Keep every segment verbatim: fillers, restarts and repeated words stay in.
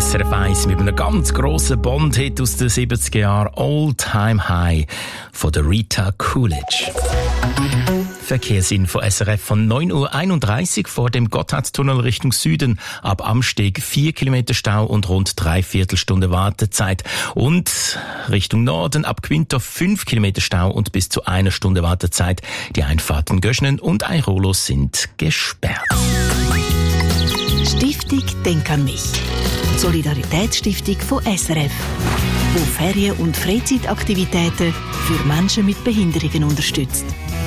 S R F eins mit einem ganz grossen Bond-Hit aus den siebziger Jahren, All Time High von der Rita Coolidge. Verkehrsinfo S R F von neun Uhr einunddreißig vor dem Gotthardtunnel Richtung Süden. Ab Amsteg vier Kilometer Stau und rund dreiviertel Stunde Wartezeit. Und Richtung Norden ab Quintorf fünf Kilometer Stau und bis zu einer Stunde Wartezeit. Die Einfahrten Göschnen und Airolo sind gesperrt. Stiftung Denk an mich. Solidaritätsstiftung von S R F, die Ferien- und Freizeitaktivitäten für Menschen mit Behinderungen unterstützt.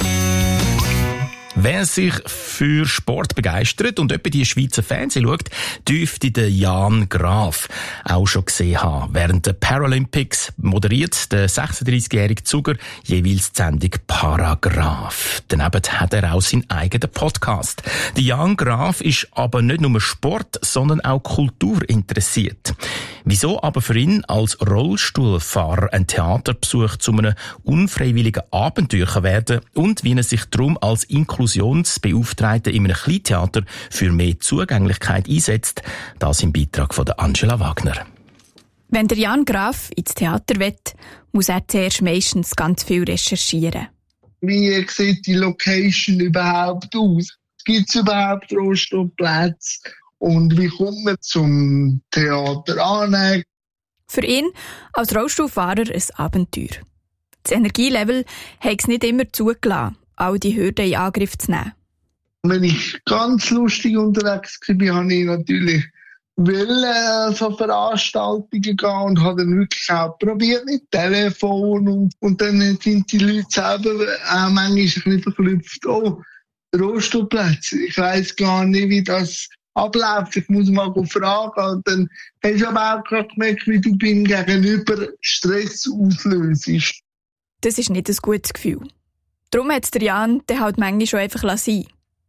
Wer sich für Sport begeistert und etwa die Schweizer Fernsehen schaut, dürfte den Jan Graf auch schon gesehen haben. Während der Paralympics moderiert der sechsunddreißigjährige Zuger jeweils die Sendung Paragraph. Daneben hat er auch seinen eigenen Podcast. Der Jan Graf ist aber nicht nur Sport, sondern auch Kultur interessiert. Wieso aber für ihn als Rollstuhlfahrer ein Theaterbesuch zu einem unfreiwilligen Abenteuer werden und wie er sich darum als Inklusionsbeauftragter in einem Kleintheater für mehr Zugänglichkeit einsetzt, das im Beitrag von Angela Wagner. Wenn der Jan Graf ins Theater will, muss er zuerst meistens ganz viel recherchieren. Wie sieht die Location überhaupt aus? Gibt es überhaupt Rollstuhlplätze? Und wie kommt man zum Theater an? Für ihn als Rollstuhlfahrer ein Abenteuer. Das Energielevel hat es nicht immer zugelassen, all die Hürden in Angriff zu nehmen. Wenn ich ganz lustig unterwegs war, habe ich natürlich wollte so Veranstaltungen gehen und habe dann wirklich auch probiert mit Telefon und, und dann sind die Leute selber auch manchmal ein bisschen verklüpft. Oh, Rollstuhlplätze. Ich weiss gar nicht, wie das abläuft. Ich muss mal fragen. Und dann hast du aber auch gerade gemerkt, wie du beim Gegenüber Stress auslöst. Das ist nicht ein gutes Gefühl. Darum hat es der Jan dann halt manchmal schon einfach sein.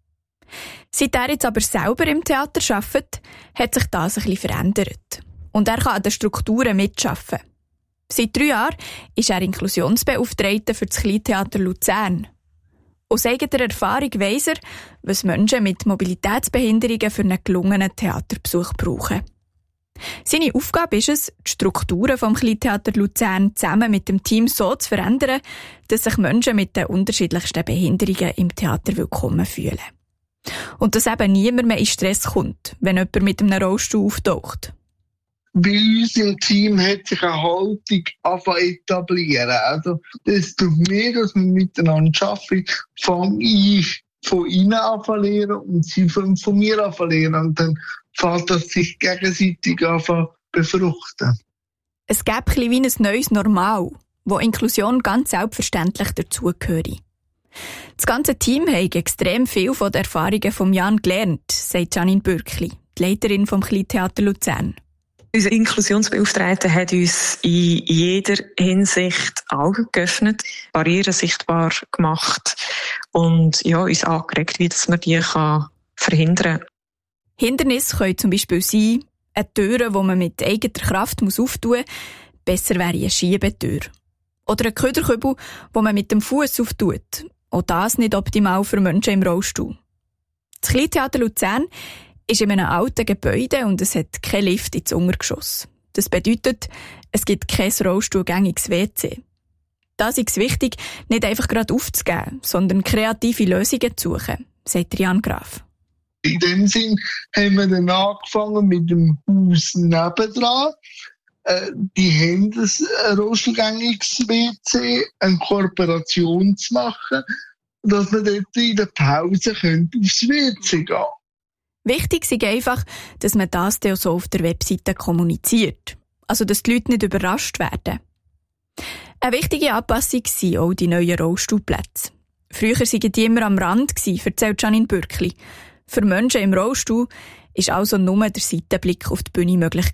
Seit er jetzt aber selber im Theater arbeitet, hat sich das ein bisschen verändert. Und er kann an den Strukturen mitarbeiten. Seit drei Jahren ist er Inklusionsbeauftragter für das Kleintheater Luzern. Aus eigener Erfahrung weiss er, was Menschen mit Mobilitätsbehinderungen für einen gelungenen Theaterbesuch brauchen. Seine Aufgabe ist es, die Strukturen vom Kleintheater Luzern zusammen mit dem Team so zu verändern, dass sich Menschen mit den unterschiedlichsten Behinderungen im Theater willkommen fühlen. Und dass eben niemand mehr in Stress kommt, wenn jemand mit einem Rollstuhl auftaucht. Bei uns im Team hat sich eine Haltung angefangen etablieren. Also, desto mehr, dass wir miteinander arbeiten, fange ich von ihnen an zu lernen und sie von, von mir an zu lernen. Und dann fällt das sich gegenseitig an zu befruchten. Es gäbe ein bisschen wie ein neues Normal, wo Inklusion ganz selbstverständlich dazugehört. Das ganze Team hat extrem viel von den Erfahrungen von Jan gelernt, sagt Janine Bürkli, die Leiterin vom Kleintheater Luzern. Unser Inklusionsbeauftragter hat uns in jeder Hinsicht Augen geöffnet, Barrieren sichtbar gemacht und ja, uns angeregt, wie das man die kann verhindern kann. Hindernisse können zum Beispiel sein, eine Tür, die man mit eigener Kraft auftun muss, besser wäre eine Schiebetür. Oder ein Köderkübel, den man mit dem Fuß auftut. Auch das nicht optimal für Menschen im Rollstuhl. Das Kleintheater Luzern ist in einem alten Gebäude und es hat keinen Lift ins Untergeschoss. Das bedeutet, es gibt kein rollstuhlgängiges W C. Das ist wichtig, nicht einfach gerade aufzugeben, sondern kreative Lösungen zu suchen, sagt Jan Graf. In dem Sinn haben wir dann angefangen mit dem Haus nebendran. Äh, die haben ein rollstuhlgängiges W C, eine Kooperation zu machen, dass wir dort in der Pause aufs W C gehen können. Wichtig ist einfach, dass man das dann so auf der Webseite kommuniziert. Also, dass die Leute nicht überrascht werden. Eine wichtige Anpassung sind auch die neuen Rollstuhlplätze. Früher waren die immer am Rand, erzählt Janine Bürkli. Für Menschen im Rollstuhl war also nur der Seitenblick auf die Bühne möglich.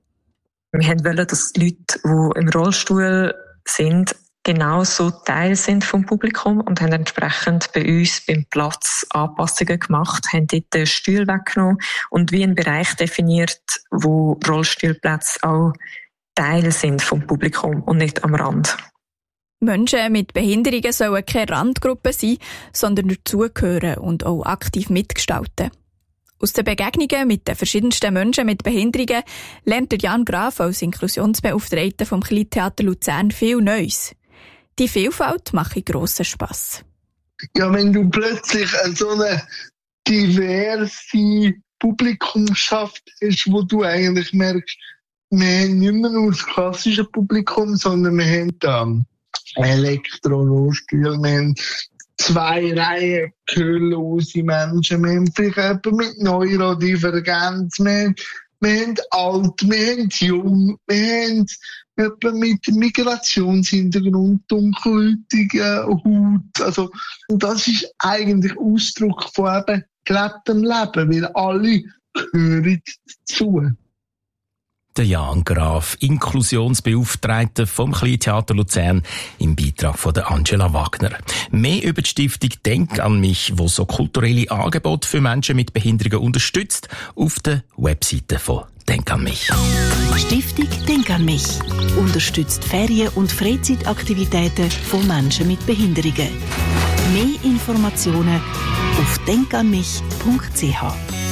Wir wollten, dass die Leute, die im Rollstuhl sind, genauso Teil sind vom Publikum und haben entsprechend bei uns beim Platz Anpassungen gemacht, haben dort den Stuhl weggenommen und wie einen Bereich definiert, wo Rollstuhlplätze auch Teil sind vom Publikum und nicht am Rand. Menschen mit Behinderungen sollen keine Randgruppe sein, sondern dazugehören und auch aktiv mitgestalten. Aus den Begegnungen mit den verschiedensten Menschen mit Behinderungen lernt der Jan Graf als Inklusionsbeauftragter vom Kleintheater Luzern viel Neues. Die Vielfalt macht grossen Spass. Ja, wenn du plötzlich so eine diverse Publikumschaft hast, wo du eigentlich merkst, wir haben nicht mehr nur das klassische Publikum, sondern wir haben dann Elektro-Rollstühle, wir haben zwei Reihen gehörlose Menschen, wir haben vielleicht jemanden mit Neurodivergenz, wir haben, wir haben alt, wir haben jung, wir haben jemanden mit Migrationshintergrund, dunkelhäutiger Haut. Also, und das ist eigentlich Ausdruck von eben gelebtem Leben, weil alle gehören dazu. Der Jan Graf, Inklusionsbeauftragter vom Kleintheater Luzern, im Beitrag von der Angela Wagner. Mehr über die Stiftung Denk an mich, wo so kulturelle Angebote für Menschen mit Behinderungen unterstützt, auf der Webseite von Denk an mich. Stiftung Denk an mich unterstützt Ferien- und Freizeitaktivitäten von Menschen mit Behinderungen. Mehr Informationen auf denk an mich punkt c h.